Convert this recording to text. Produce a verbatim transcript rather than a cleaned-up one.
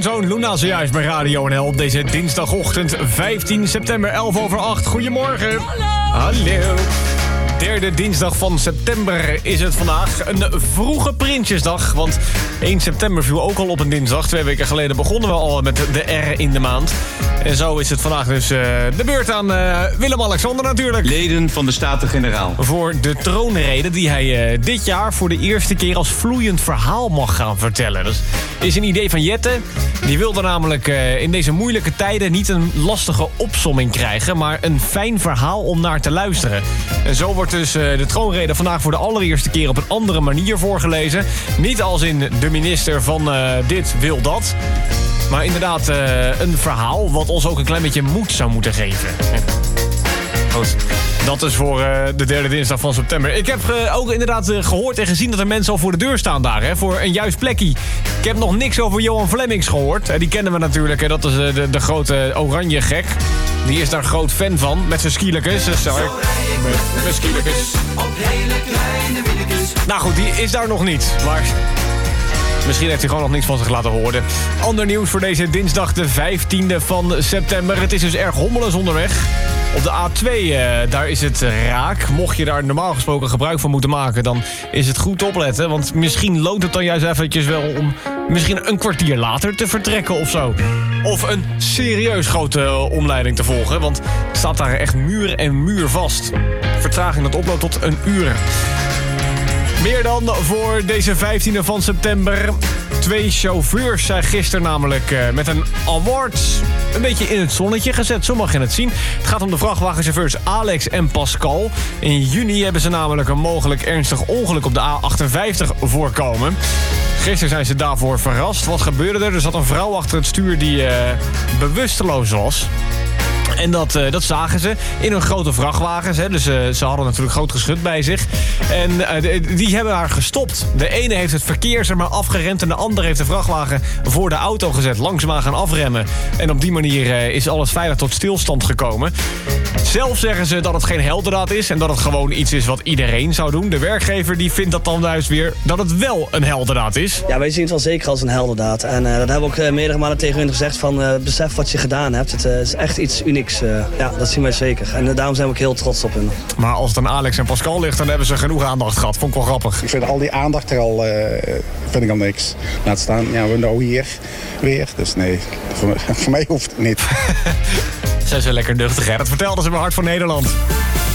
Zoon Luna zojuist bij Radio N L op deze dinsdagochtend vijftien september, elf over acht. Goedemorgen. Hallo. Hallo. Derde dinsdag van september is het vandaag. Een vroege Prinsjesdag, want één september viel ook al op een dinsdag. Twee weken geleden begonnen we al met de R in de maand. En zo is het vandaag dus uh, de beurt aan uh, Willem-Alexander natuurlijk. Leden van de Staten-Generaal. Voor de troonrede die hij uh, dit jaar voor de eerste keer als vloeiend verhaal mag gaan vertellen. Dat is een idee van Jette. Die wilde namelijk uh, in deze moeilijke tijden niet een lastige opsomming krijgen, maar een fijn verhaal om naar te luisteren. En zo wordt dus uh, de troonrede vandaag voor de allereerste keer op een andere manier voorgelezen. Niet als in de minister van uh, dit wil dat. Maar inderdaad uh, een verhaal wat ons ook een klein beetje moed zou moeten geven. Goed. Dat is voor uh, de derde dinsdag van september. Ik heb uh, ook inderdaad uh, gehoord en gezien dat er mensen al voor de deur staan daar. Hè, voor een juist plekje. Ik heb nog niks over Johan Flemmings gehoord. Uh, die kennen we natuurlijk. Hè, dat is uh, de, de grote oranje gek. Die is daar groot fan van. Met zijn skielikes. Dus, uh, met met skielikes. Op hele kleine willekes. Nou goed, die is daar nog niet. Maar misschien heeft hij gewoon nog niks van zich laten horen. Ander nieuws voor deze dinsdag de vijftiende van september. Het is dus erg hommeles onderweg. Op de A twee, uh, daar is het raak. Mocht je daar normaal gesproken gebruik van moeten maken, dan is het goed opletten. Want misschien loont het dan juist eventjes wel om misschien een kwartier later te vertrekken of zo. Of een serieus grote uh, omleiding te volgen. Want het staat daar echt muur en muur vast. Vertraging dat oploopt tot een uur. Meer dan voor deze vijftiende van september. Twee chauffeurs zijn gisteren namelijk uh, met een award een beetje in het zonnetje gezet. Zo mag je het zien. Het gaat om de vrachtwagenchauffeurs Alex en Pascal. In juni hebben ze namelijk een mogelijk ernstig ongeluk op de A achtenvijftig voorkomen. Gisteren zijn ze daarvoor verrast. Wat gebeurde er? Er zat een vrouw achter het stuur die uh, bewusteloos was. En dat, uh, dat zagen ze in hun grote vrachtwagens. Hè. Dus uh, ze hadden natuurlijk groot geschut bij zich. En uh, de, die hebben haar gestopt. De ene heeft het verkeer zeg maar, afgeremd en de andere heeft de vrachtwagen voor de auto gezet. Langzaamaan gaan afremmen. En op die manier uh, is alles veilig tot stilstand gekomen. Zelf zeggen ze dat het geen heldendaad is en dat het gewoon iets is wat iedereen zou doen. De werkgever die vindt dat dan juist weer dat het wel een heldendaad is. Ja, wij zien het wel zeker als een heldendaad. En uh, dat hebben we ook uh, meerdere malen tegen hun gezegd van uh, besef wat je gedaan hebt. Het uh, is echt iets unieks. Uh, ja, dat zien wij zeker. En uh, daarom zijn we ook heel trots op hen. Maar als het aan Alex en Pascal ligt, dan hebben ze genoeg aandacht gehad. Vond ik wel grappig. Ik vind al die aandacht er al, uh, vind ik al niks. Laat staan, ja, we nou hier weer. Dus nee, voor, voor mij hoeft het niet. Zijn ze lekker nuchtig, hè? Dat vertelden ze bij Hart van Nederland.